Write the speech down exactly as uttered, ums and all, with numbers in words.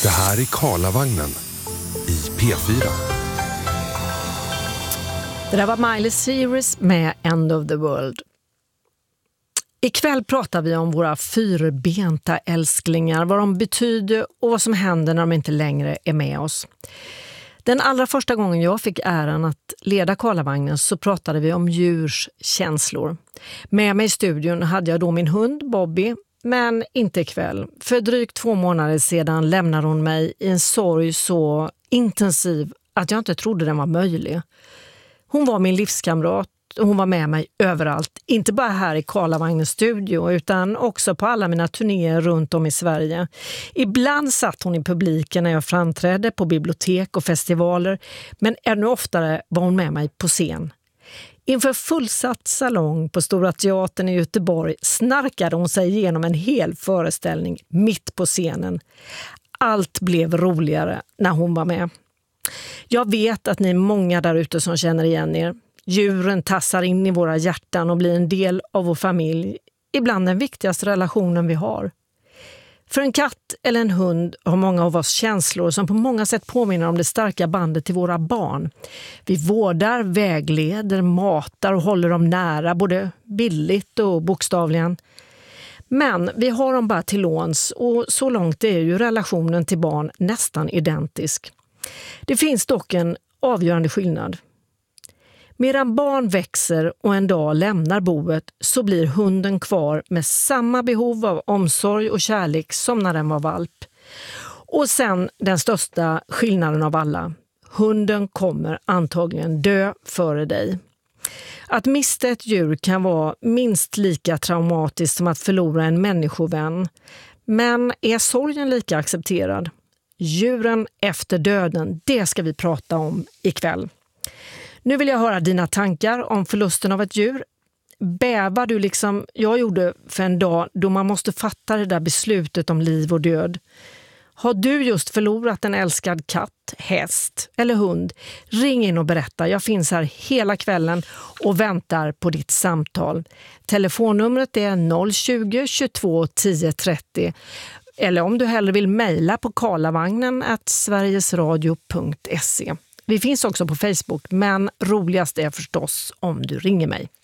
Det här är Karlavagnen i P fyra. Det där var Miley Cyrus med End of the World. Ikväll pratar vi om våra fyrbenta älsklingar, vad de betyder och vad som händer när de inte längre är med oss. Den allra första gången jag fick äran att leda Karlavagnen så pratade vi om djurs känslor. Med mig i studion hade jag då min hund Bobby, men inte ikväll. För drygt två månader sedan lämnade hon mig i en sorg så intensiv att jag inte trodde den var möjlig. Hon var min livskamrat och hon var med mig överallt. Inte bara här i Karlavagnens studio utan också på alla mina turnéer runt om i Sverige. Ibland satt hon i publiken när jag framträdde på bibliotek och festivaler, men ännu oftare var hon med mig på scen. Inför fullsatt salong på Stora Teatern i Göteborg snarkade hon sig igenom en hel föreställning mitt på scenen. Allt blev roligare när hon var med. Jag vet att ni är många där ute som känner igen er. Djuren tassar in i våra hjärtan och blir en del av vår familj. Ibland den viktigaste relationen vi har. För en katt eller en hund har många av oss känslor som på många sätt påminner om det starka bandet till våra barn. Vi vårdar, vägleder, matar och håller dem nära, både bildligt och bokstavligen. Men vi har dem bara till låns och så långt är ju relationen till barn nästan identisk. Det finns dock en avgörande skillnad. Medan barn växer och en dag lämnar boet så blir hunden kvar med samma behov av omsorg och kärlek som när den var valp. Och sen den största skillnaden av alla. Hunden kommer antagligen dö före dig. Att mista ett djur kan vara minst lika traumatiskt som att förlora en människovän. Men är sorgen lika accepterad? Djuren efter döden, det ska vi prata om ikväll. Nu vill jag höra dina tankar om förlusten av ett djur. Bävar du liksom jag gjorde för en dag då man måste fatta det där beslutet om liv och död? Har du just förlorat en älskad katt, häst eller hund? Ring in och berätta. Jag finns här hela kvällen och väntar på ditt samtal. Telefonnumret är noll tjugo, tjugotvå, tio trettio. Eller om du hellre vill mejla på karlavagnen at sverigesradio punkt se. Vi finns också på Facebook, men roligast är förstås om du ringer mig.